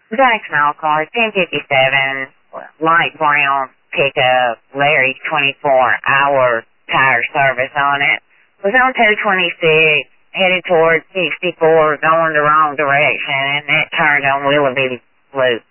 got a small car, 1057, light brown pickup, Larry's 24-hour tire service on it. Was on 226, headed towards 64, going the wrong direction, and it turned on Willoughby Loop.